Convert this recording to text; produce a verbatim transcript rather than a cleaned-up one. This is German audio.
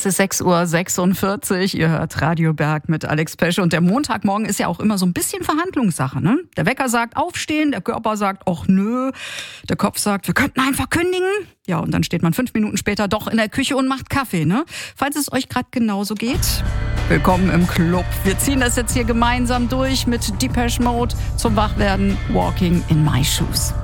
Es ist sechs Uhr sechsundvierzig, ihr hört Radio Berg mit Alex Pesche und der Montagmorgen ist ja auch immer so ein bisschen Verhandlungssache, ne? Der Wecker sagt aufstehen, der Körper sagt, ach nö, der Kopf sagt, wir könnten einfach kündigen. Ja, und dann steht man fünf Minuten später doch in der Küche und macht Kaffee, ne? Falls es euch gerade genauso geht, willkommen im Club. Wir ziehen das jetzt hier gemeinsam durch mit Depeche Mode zum Wachwerden, Walking in My Shoes.